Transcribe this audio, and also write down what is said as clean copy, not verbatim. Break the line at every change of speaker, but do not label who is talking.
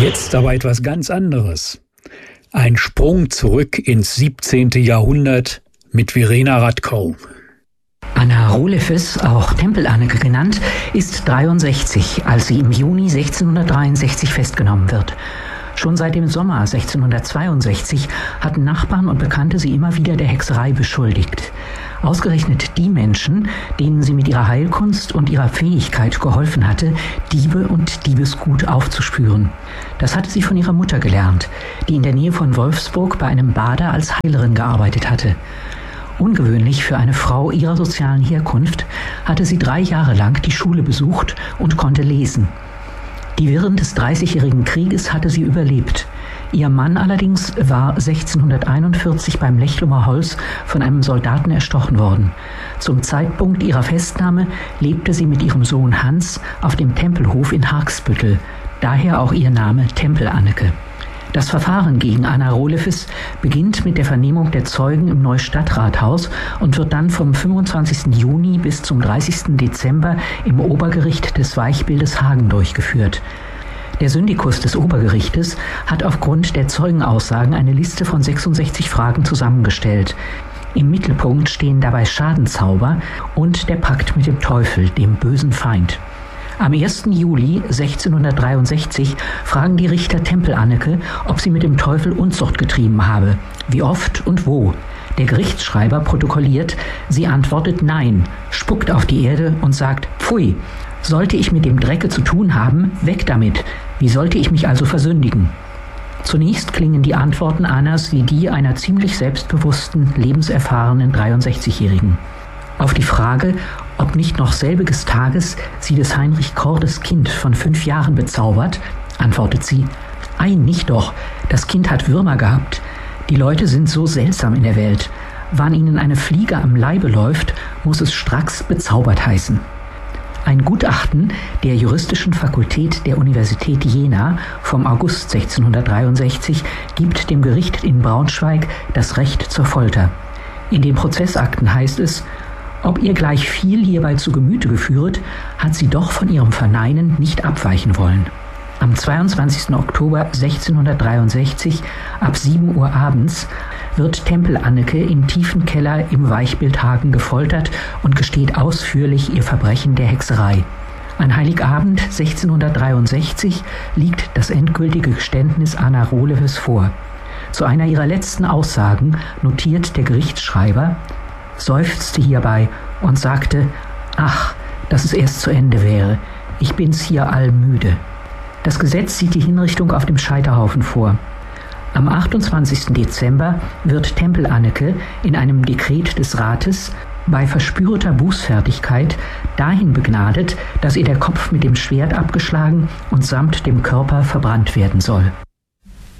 Jetzt aber etwas ganz anderes. Ein Sprung zurück ins 17. Jahrhundert mit Verena Radkow.
Anna Roelofes, auch Tempel-Anneke genannt, ist 63, als sie im Juni 1663 festgenommen wird. Schon seit dem Sommer 1662 hatten Nachbarn und Bekannte sie immer wieder der Hexerei beschuldigt. Ausgerechnet die Menschen, denen sie mit ihrer Heilkunst und ihrer Fähigkeit geholfen hatte, Diebe und Diebesgut aufzuspüren. Das hatte sie von ihrer Mutter gelernt, die in der Nähe von Wolfsburg bei einem Bader als Heilerin gearbeitet hatte. Ungewöhnlich für eine Frau ihrer sozialen Herkunft hatte sie 3 Jahre lang die Schule besucht und konnte lesen. Die Wirren des Dreißigjährigen Krieges hatte sie überlebt. Ihr Mann allerdings war 1641 beim Lechlumer Holz von einem Soldaten erstochen worden. Zum Zeitpunkt ihrer Festnahme lebte sie mit ihrem Sohn Hans auf dem Tempelhof in Hargsbüttel, daher auch ihr Name Tempel-Anneke. Das Verfahren gegen Anna Roelofes beginnt mit der Vernehmung der Zeugen im Neustadtrathaus und wird dann vom 25. Juni bis zum 30. Dezember im Obergericht des Weichbildes Hagen durchgeführt. Der Syndikus des Obergerichtes hat aufgrund der Zeugenaussagen eine Liste von 66 Fragen zusammengestellt. Im Mittelpunkt stehen dabei Schadenzauber und der Pakt mit dem Teufel, dem bösen Feind. Am 1. Juli 1663 fragen die Richter Tempel-Anneke, ob sie mit dem Teufel Unzucht getrieben habe, wie oft und wo. Der Gerichtsschreiber protokolliert, sie antwortet Nein, spuckt auf die Erde und sagt Pfui, sollte ich mit dem Drecke zu tun haben, weg damit, wie sollte ich mich also versündigen? Zunächst klingen die Antworten Annas wie die einer ziemlich selbstbewussten, lebenserfahrenen 63-Jährigen. Auf die Frage, ob nicht noch selbiges Tages sie des Heinrich Cordes Kind von 5 Jahren bezaubert, antwortet sie, ei, nicht doch, das Kind hat Würmer gehabt. Die Leute sind so seltsam in der Welt. Wann ihnen eine Fliege am Leibe läuft, muss es stracks bezaubert heißen. Ein Gutachten der Juristischen Fakultät der Universität Jena vom August 1663 gibt dem Gericht in Braunschweig das Recht zur Folter. In den Prozessakten heißt es, ob ihr gleich viel hierbei zu Gemüte geführet, hat sie doch von ihrem Verneinen nicht abweichen wollen. Am 22. Oktober 1663 ab 7 Uhr abends wird Tempel-Anneke im tiefen Keller im Weichbild Hagen gefoltert und gesteht ausführlich ihr Verbrechen der Hexerei. An Heiligabend 1663 liegt das endgültige Geständnis Anna Roelofes vor. Zu einer ihrer letzten Aussagen notiert der Gerichtsschreiber, seufzte hierbei und sagte, ach, dass es erst zu Ende wäre, ich bin's hier allmüde. Das Gesetz sieht die Hinrichtung auf dem Scheiterhaufen vor. Am 28. Dezember wird Tempel-Anneke in einem Dekret des Rates bei verspürter Bußfertigkeit dahin begnadet, dass ihr der Kopf mit dem Schwert abgeschlagen und samt dem Körper verbrannt werden soll.